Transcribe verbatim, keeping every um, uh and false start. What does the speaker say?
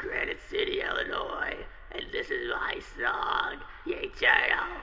Granite City, Illinois, and this is my song, Yay Turtle.